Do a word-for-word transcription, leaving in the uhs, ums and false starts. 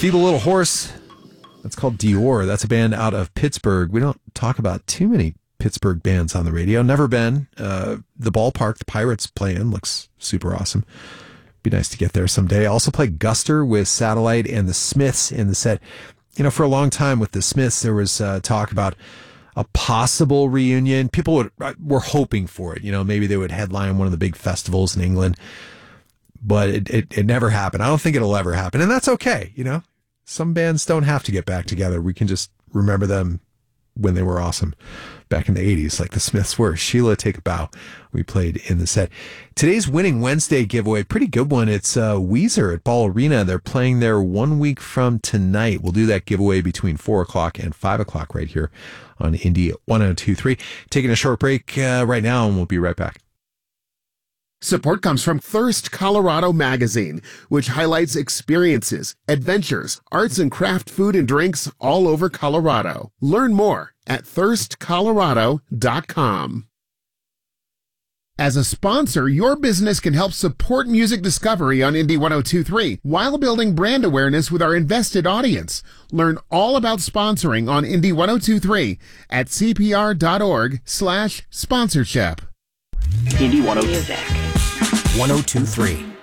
Feeble Little Horse. That's called Dior. That's a band out of Pittsburgh. We don't talk about too many Pittsburgh bands on the radio. Never been. Uh, the ballpark the Pirates play in looks super awesome. Be nice to get there someday. Also play Guster with Satellite and the Smiths in the set. You know, for a long time with the Smiths, there was uh, talk about a possible reunion. People would, were hoping for it. You know, maybe they would headline one of the big festivals in England. But it, it, it never happened. I don't think it'll ever happen. And that's okay. You know, some bands don't have to get back together. We can just remember them when they were awesome back in the eighties, like the Smiths were. Sheila, Take a Bow, we played in the set. Today's Winning Wednesday giveaway, pretty good one. It's uh, Weezer at Ball Arena. They're playing there one week from tonight. We'll do that giveaway between four o'clock and five o'clock right here on Indy one oh two point three. Taking a short break uh, right now, and we'll be right back. Support comes from Thirst Colorado Magazine, which highlights experiences, adventures, arts and craft food and drinks all over Colorado. Learn more at thirst colorado dot com. As a sponsor, your business can help support music discovery on Indy one oh two point three while building brand awareness with our invested audience. Learn all about sponsoring on Indy one oh two point three at c p r dot org slash sponsorship. Indy one oh two point three.